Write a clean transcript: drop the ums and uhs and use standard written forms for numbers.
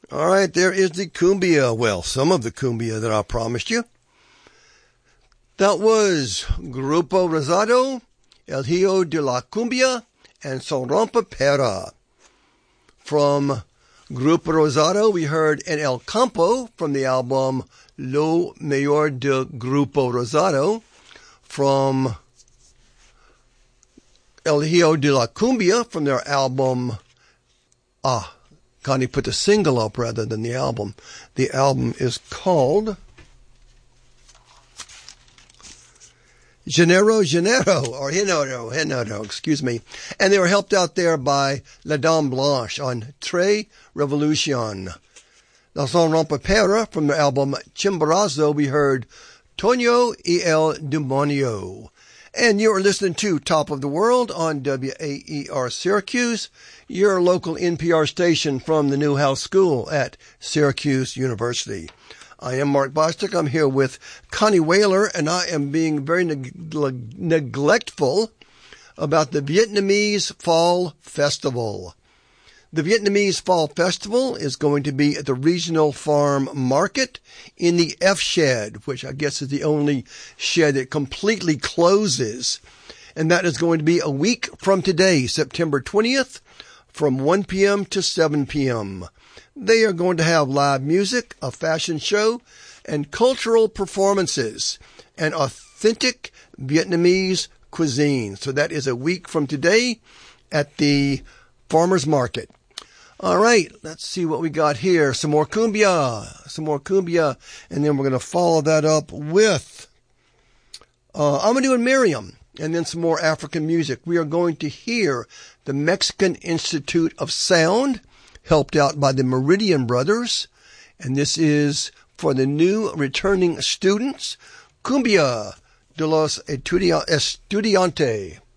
All right, there is the cumbia. Well, some of the cumbia that I promised you. That was Grupo Rosado, El Hijo de la Cumbia, and Son Rompe Pera. From Grupo Rosado, we heard En El Campo from the album Lo Mejor de Grupo Rosado. From El Hijo de la Cumbia from their album, Connie put the single up rather than the album. The album is called Genero, or Genero, excuse me. And they were helped out there by La Dame Blanche on Tres Revolution. La Son Rompe Pera from their album Chimborazo, we heard Toño y el Demonio. And you are listening to Top of the World on WAER Syracuse, your local NPR station from the Newhouse School at Syracuse University. I am Mark Bostic. I'm here with Connie Whaler, and I am being very neglectful about the Vietnamese Fall Festival. The Vietnamese Fall Festival is going to be at the Regional Farm Market in the F Shed, which I guess is the only shed that completely closes. And that is going to be a week from today, September 20th, from 1 p.m. to 7 p.m. They are going to have live music, a fashion show, and cultural performances, and authentic Vietnamese cuisine. So that is a week from today at the Farmer's Market. All right, let's see what we got here. Some more cumbia, and then we're going to follow that up with Amadou and Miriam, and then some more African music. We are going to hear the Mexican Institute of Sound, helped out by the Meridian Brothers, and this is for the new returning students, Cumbia de los Estudiantes.